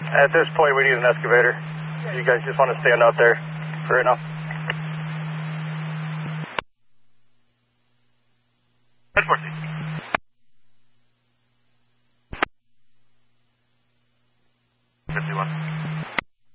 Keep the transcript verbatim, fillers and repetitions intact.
At this point, we need an excavator. You guys just want to stand out there for right now.